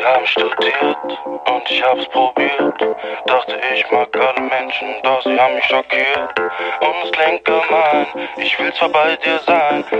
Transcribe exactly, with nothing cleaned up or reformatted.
haben studiert und ich hab's probiert. Dachte ich mag alle Menschen, doch sie haben mich schockiert. Und es klingt gemein, ich will zwar bei dir sein,